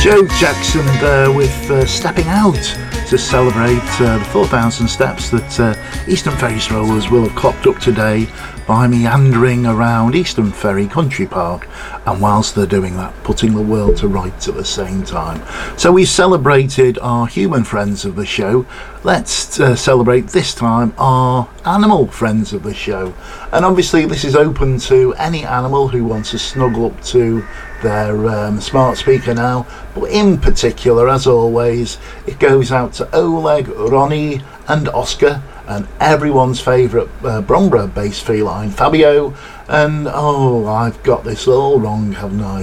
Joe Jackson there with Stepping Out to celebrate the 4,000 steps that Eastern Ferry strollers will have clocked up today by meandering around Eastern Ferry Country Park, and whilst they're doing that, putting the world to rights at the same time. So we celebrated our human friends of the show. Let's celebrate this time our animal friends of the show, and obviously this is open to any animal who wants to snuggle up to their smart speaker now, but in particular, as always, it goes out to Oleg, Ronnie and Oscar, and everyone's favourite Bromborough based feline, Fabio. And oh, I've got this all wrong, haven't I?